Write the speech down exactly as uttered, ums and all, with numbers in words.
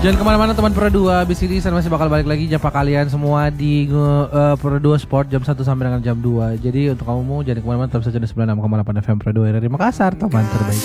Jangan kemana-mana teman Pro dua. Abis ini saya masih bakal balik lagi jumpa kalian semua di uh, Pro dua Sport jam satu sampai dengan jam dua. Jadi untuk kamu jangan kemana-mana, tetap saja di sembilan puluh enam koma delapan F M Pro dua dari Makassar, teman terbaik.